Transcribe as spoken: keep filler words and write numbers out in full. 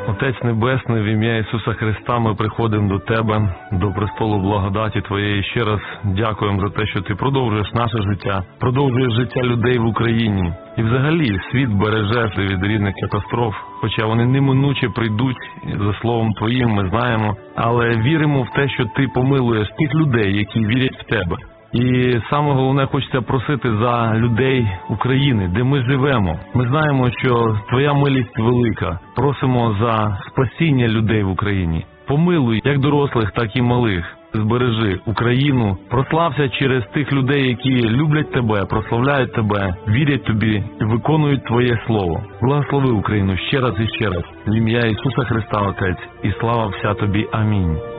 Отець Небесний, в ім'я Ісуса Христа ми приходимо до Тебе, до престолу благодаті Твоєї. Ще раз дякуємо за те, що Ти продовжуєш наше життя, продовжуєш життя людей в Україні. І взагалі світ бережеш від різних катастроф, хоча вони неминуче прийдуть, за словом Твоїм ми знаємо. Але віримо в те, що Ти помилуєш тих людей, які вірять в Тебе. І саме головне, хочеться просити за людей України, де ми живемо. Ми знаємо, що Твоя милість велика. Просимо за спасіння людей в Україні. Помилуй як дорослих, так і малих. Збережи Україну, прослався через тих людей, які люблять Тебе, прославляють Тебе, вірять Тобі і виконують Твоє Слово. Благослови Україну ще раз і ще раз. В ім'я Ісуса Христа, Отець, і слава вся Тобі. Амінь.